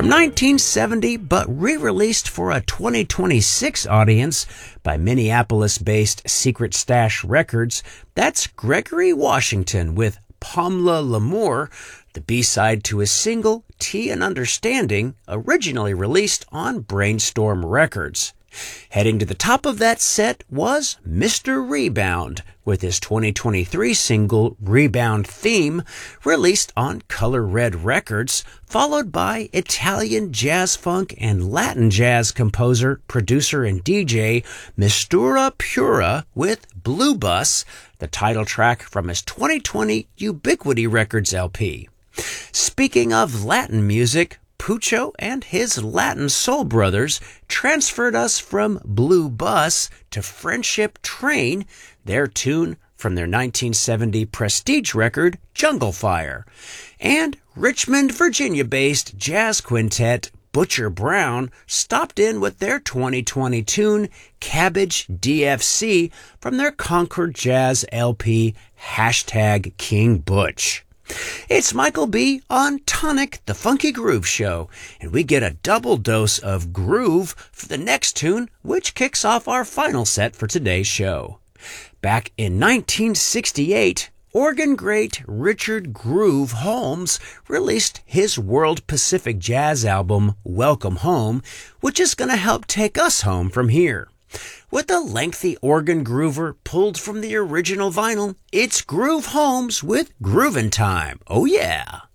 From 1970, but re-released for a 2026 audience by Minneapolis-based Secret Stash Records, that's Gregory Washington with Pamela L'Amour, the B-side to his single Tea and Understanding, originally released on Brainstorm Records. Heading to the top of that set was Mr. Rebound, with his 2023 single Rebound Theme, released on Color Red Records, followed by Italian jazz funk and Latin jazz composer, producer, and DJ Mistura Pura with Blue Bus, the title track from his 2020 Ubiquity Records LP. Speaking of Latin music, Pucho and his Latin Soul Brothers transferred us from Blue Bus to Friendship Train, their tune from their 1970 prestige record, Jungle Fire. And Richmond, Virginia-based jazz quintet Butcher Brown stopped in with their 2020 tune, Cabbage DFC, from their Concord Jazz LP, #King Butch. It's Michael B. on Tonic, the Funky Groove Show, and we get a double dose of groove for the next tune, which kicks off our final set for today's show. Back in 1968, organ great Richard Groove Holmes released his World Pacific Jazz album, Welcome Home, which is going to help take us home from here. With a lengthy organ groover pulled from the original vinyl, it's Groove Holmes with Groovin' Time. Oh yeah!